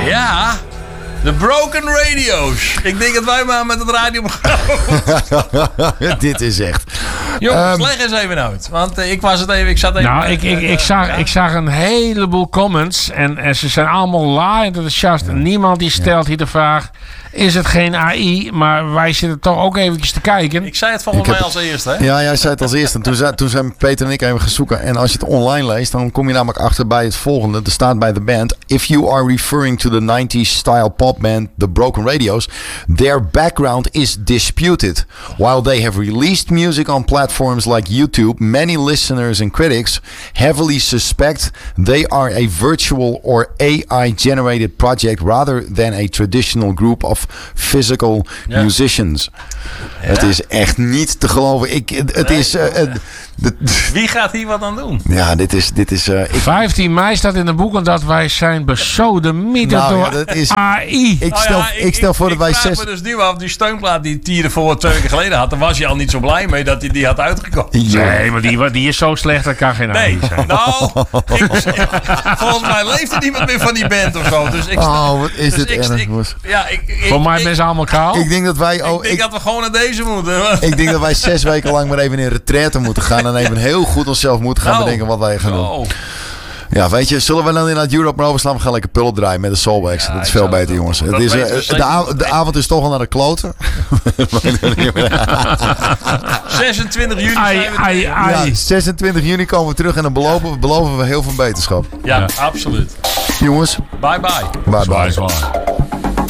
Ja, de Broken Radio's. Ik denk dat wij maar met het radio gaan. Dit is echt... Jongens, leg eens even uit. Want ik zat even... Nou, ik zag een heleboel comments. En ze zijn allemaal laaiend enthousiast. En niemand die stelt hier de vraag... Is het geen AI? Maar wij zitten toch ook eventjes te kijken. Ik zei het volgens mij als eerste, hè? Ja, jij zei het als eerste. Toen zijn Peter en ik even gaan zoeken. En als je het online leest, dan kom je namelijk achter bij het volgende. Er staat bij de band... If you are referring to the 90s style pop band The Broken Radio's... Their background is disputed. While they have released music on platforms like YouTube... Many listeners and critics heavily suspect... They are a virtual or AI-generated project... Rather than a traditional group of physical musicians. Ja. Het is echt niet te geloven. Wie gaat hier wat aan doen? Ja, dit is 15 mei staat in de boeken dat wij zijn besodemieterd door AI. Ik stel voor dat wij Ik vraag me dus nu af, die steunplaat die Tieren voor 2 weken geleden had, daar was je al niet zo blij mee dat hij die had uitgekomen. Nee, maar die is zo slecht, dat kan geen AI zijn. Nou, volgens mij leeft er niemand meer van die band of zo. Dus wat is dit erg, Mos. Voor mij zijn ze allemaal kaal. Ik denk dat wij... ik denk dat we gewoon naar deze moeten. Ik denk dat wij 6 weken lang maar even in retraite moeten gaan. En even heel goed onszelf moeten gaan bedenken wat wij gaan doen. Ja, weet je, zullen we dan inderdaad Europe maar overslaan? We gaan lekker pullen draaien met de Soulwax. Ja, dat is veel beter, jongens. Het is, de avond is toch al naar de kloten. 26 juni Ja, 26 juni komen we terug en dan beloven we heel veel beterschap. Ja, absoluut. Jongens. Bye bye. Bye bye.